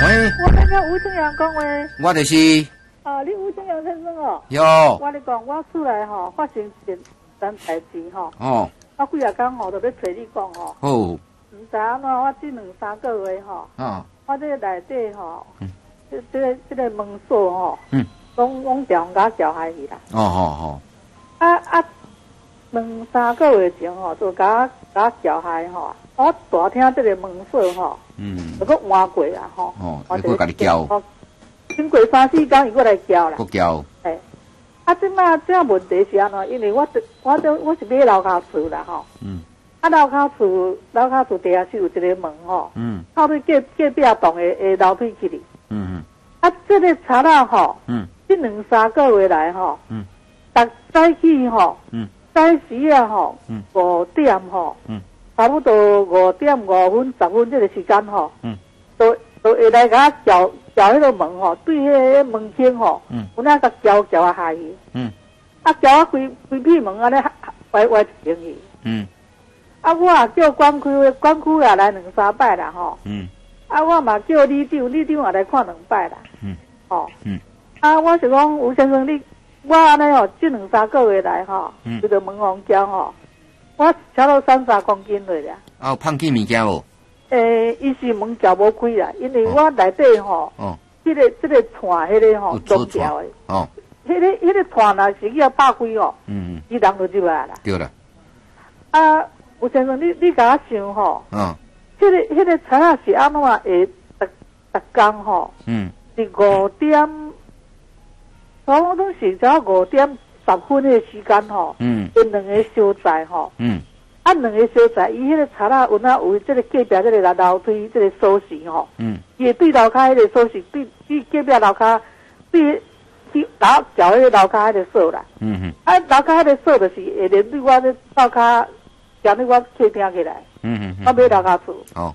喂， 我那个吴正阳讲话。 我就是。 你吴正阳先生哦。 有。 我咧讲，我厝内吼发生一件代志吼。 哦。 我几日工吼，就要找你讲吼。 好。 唔知安怎，我这2、3个月吼。 哦。 我这内底吼，这个门锁吼，拢调甲搅害去啦。 哦。 2、3个月前吼，就甲搅害吼。我大听这个门锁吼，就搁换过啦吼。 我就甲你叫。 经过3、4天，伊过来叫啦。 搁叫。 即摆这问题是安怎？因为我是买楼骹厝啦吼。楼骹厝地下室有一个门吼。靠对隔壁栋的楼梯去哩。这个贼仔吼，这2、3个月来吼，逐早起吼，早时啊吼，5点吼，差不多5点5分10分这个时间吼，都会来甲叫迄个门吼，对迄个门厅吼，有那个叫啊下去，叫啊规闭门安尼歪一边去，我也叫管区也来2、3摆啦吼，我嘛叫里长也来看2摆啦，我是讲吴先生我安尼吼，这2、3个月来吼，这个门簧胶吼，我超到3公斤了啦。 胖起物件无？ 伊是门撬无开啦，因为我内底吼，这个串迄个吼中条的，迄个串若是要爆开哦，伊人就入来啦。 对啦。 吴先生，你甲我想吼，迄个菜啊是安怎会逐工吼，是5点，差不多是只5点10分的时间吼，因2个所在吼。2个所在，伊迄个贼仔有这个隔壁这个楼梯这个锁匙吼，伊会对楼骹迄个锁匙对隔壁楼骹对去找迄个楼骹迄个锁啦。楼骹迄个锁就是会连对我这楼骹，将你我客厅起来。我买楼骹厝。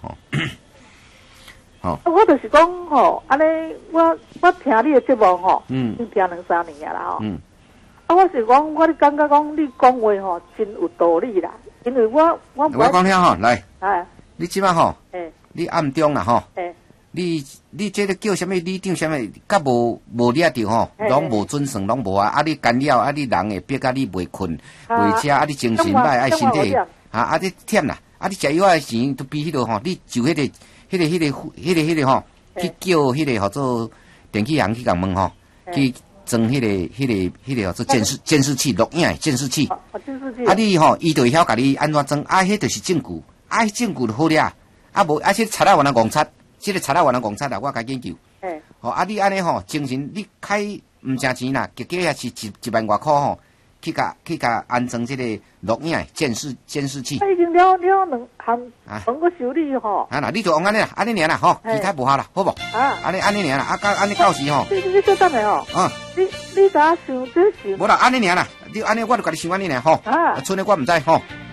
我就是讲吼，安尼我听你的节目吼，已经听2、3年啦吼。我是讲，我感觉讲你讲话吼真有道理啦。因为我讲听吼，来，你即摆吼，你暗中啦吼，你这个叫什么里长什么，甲无掠着吼，拢无准算，拢无啊！你干扰你人会逼甲你袂困，袂车你精神歹，爱身体你忝啦，你食药的钱都比迄个吼，你就迄个吼，去叫迄个号做电器行去共问吼，去。装迄个叫做监视器录影监视器，你吼伊就会晓甲你安怎装，迄就是证据，证据就好了，无这贼仔原来戆贼，这个贼仔原来戆贼啦，我甲研究，你安尼吼精神你开毋正钱啦，加也是1万外块吼，去甲安装这个录影监视器。 已经了2项，两个修理吼。 你就安尼啦，安尼尔啦吼，其他无效啦，好无？安尼尔啦，安尼到时吼。 你小等下吼。你咋想这是？ 无啦，安尼尔啦，你安尼我就甲你想安尼尔吼。剩的我毋知吼。